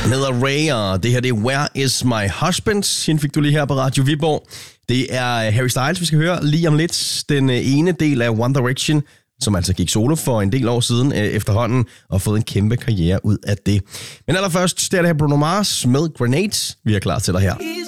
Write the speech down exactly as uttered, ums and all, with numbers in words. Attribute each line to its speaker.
Speaker 1: Han hedder Ray, og det her det er Where Is My Husband? Hende fik du lige her på Radio Viborg. Det er Harry Styles, vi skal høre lige om lidt. Den ene del af One Direction, som altså gik solo for en del år siden efterhånden, og fået en kæmpe karriere ud af det. Men allerførst, det er det her Bruno Mars med Grenades. Vi er klar til dig her.